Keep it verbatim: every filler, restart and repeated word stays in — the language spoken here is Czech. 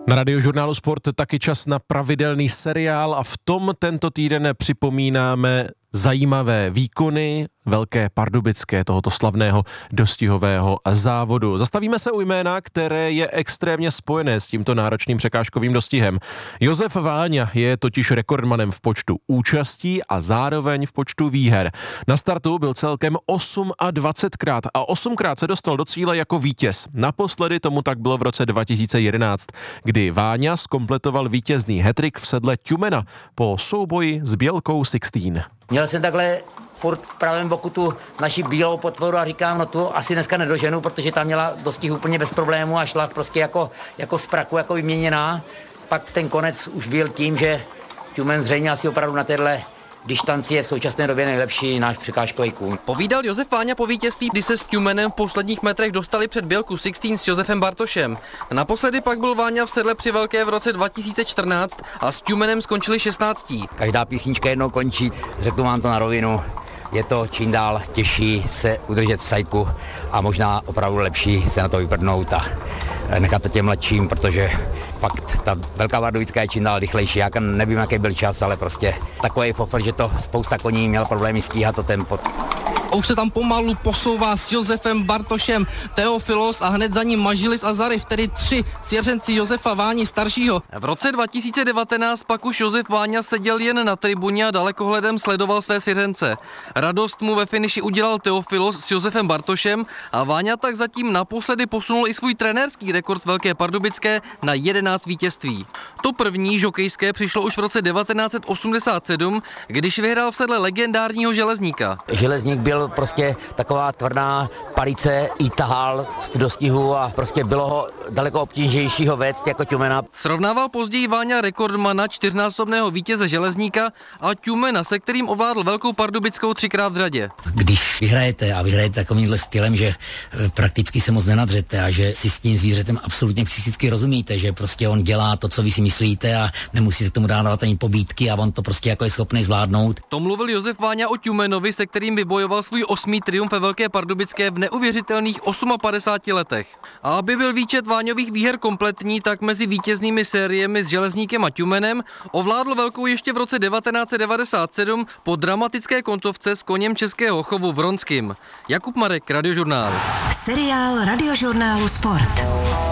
Na Radiožurnálu Sport taky čas na pravidelný seriál a v tom tento týden připomínáme zajímavé výkony Velké Pardubické, tohoto slavného dostihového závodu. Zastavíme se u jména, které je extrémně spojené s tímto náročným překážkovým dostihem. Josef Váňa je totiž rekordmanem v počtu účastí a zároveň v počtu výher. Na startu byl celkem dvacetosmkrát a osmkrát se dostal do cíle jako vítěz. Naposledy tomu tak bylo v roce dva tisíce jedenáct, kdy Váňa zkompletoval vítězný hat-trick v sedle Tjumena po souboji s Bělkou šestnáct. Měl jsem takhle furt v pravém boku tu naši bílou potvoru a říkám, no tu asi dneska nedoženu, protože ta měla dostih úplně bez problému a šla prostě jako, jako z praku, jako vyměněná. Pak ten konec už byl tím, že Tjumen zřejmě asi opravdu na téhle distanci je v současné době nejlepší náš překážkový kůň. Povídal Josef Váňa po vítězství, kdy se s Tjumenem v posledních metrech dostali před Bělku šestnáct s Josefem Bartošem. Naposledy pak byl Váňa v sedle při Velké v roce dva tisíce čtrnáct a s Tjumenem skončili šestnáctí. Každá písnička jednou končí, řeknu vám to na rovinu. Je to čím dál těžší se udržet v sajku a možná opravdu lepší se na to vyprdnout a nechat to těm mladším, protože fakt ta Velká Pardubická je čím dál rychlejší. Já nevím, jaký byl čas, ale prostě takový fofr, že to spousta koní měl problémy stíhat to tempo. Už se tam pomalu posouvá s Josefem Bartošem Teofilos a hned za ním Mažilis a Zaryv, tedy tři svěřenci Josefa Váni staršího. V roce dva tisíce devatenáct pak už Josef Váňa seděl jen na tribuně a dalekohledem sledoval své svěřence. Radost mu ve finiši udělal Teofilos s Josefem Bartošem a Váňa tak zatím naposledy posunul i svůj trenérský rekord Velké Pardubické na jedenáct vítězství. To první žokejské přišlo už v roce devatenáct set osmdesát sedm, když vyhrál v sedle legendárního Železníka. Železník byl prostě taková tvrdá palice, i tahal v dostihu a prostě bylo ho daleko obtížnějšího vést jako Tjumena. Srovnával později Váňa rekordmana čtyřnásobného vítěze Železníka a Tjumena, se kterým ovládl Velkou Pardubickou třikrát v řadě. Když vyhrajete a vyhrajete takovýmhle stylem, že prakticky se moc nenadřete a že si s tím zvířetem absolutně psychicky rozumíte, že prostě on dělá to, co vy si myslíte a nemusíte tomu dávat ani pobídky a on to prostě jako je schopný zvládnout. To mluvil Josef Váňa o Tjumenovi, se kterým vybojoval svůj osmý triumf ve Velké Pardubické v neuvěřitelných padesáti osmi letech. A aby byl výčet Váňových výher kompletní, tak mezi vítěznými sériemi s Železníkem a Tjumenem ovládl Velkou ještě v roce devatenáct set devadesát sedm po dramatické kontovce s koněm českého chovu Vronským. Jakub Marek, Radiožurnál. Seriál Radiožurnálu Sport.